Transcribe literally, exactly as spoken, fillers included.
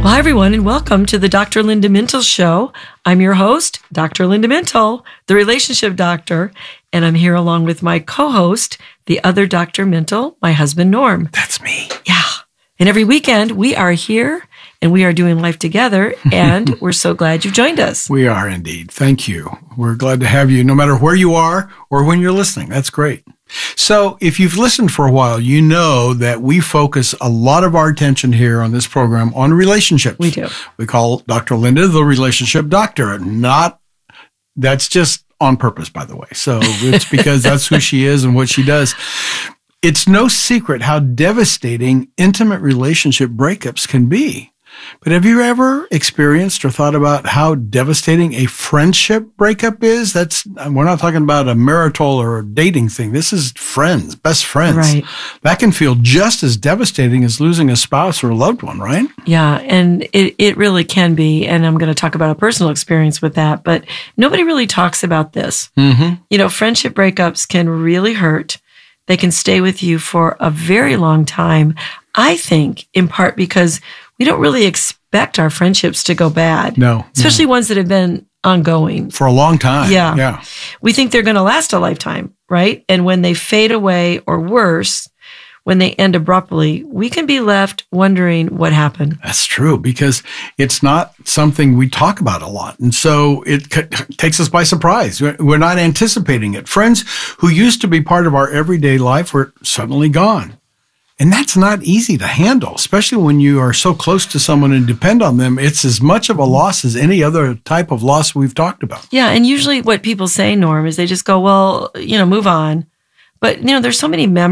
Well, hi, everyone, and welcome to the Doctor Linda Mintle Show. I'm your host, Doctor Linda Mintle, the relationship doctor, and I'm here along with my co-host, the other Doctor Mintle, my husband, Norm. That's me. Yeah. And every weekend, we are here, and we are doing life together, and we're so glad you've joined us. We are indeed. Thank you. We're glad to have you, no matter where you are or when you're listening. That's great. So if you've listened for a while, you know that we focus a lot of our attention here on this program on relationships. We do. We call Doctor Linda the relationship doctor. Not, that's just on purpose, by the way. So it's because that's who she is and what she does. It's no secret how devastating intimate relationship breakups can be. But have you ever experienced or thought about how devastating a friendship breakup is? That's, we're not talking about a marital or a dating thing. This is friends, best friends. Right. That can feel just as devastating as losing a spouse or a loved one, right? Yeah, and it, it really can be. And I'm going to talk about a personal experience with that, but nobody really talks about this. Mm-hmm. You know, friendship breakups can really hurt. They can stay with you for a very long time. I think in part because we don't really expect our friendships to go bad. No. Especially no. ones that have been ongoing. For a long time. Yeah. Yeah. We think they're going to last a lifetime, right? And when they fade away, or worse, when they end abruptly, we can be left wondering what happened. That's true, because it's not something we talk about a lot. And so it c- takes us by surprise. We're not anticipating it. Friends who used to be part of our everyday life were suddenly gone. And that's not easy to handle, especially when you are so close to someone and depend on them. It's as much of a loss as any other type of loss we've talked about. Yeah, and usually what people say, Norm, is they just go, well, you know, move on. But, you know, there's so many memories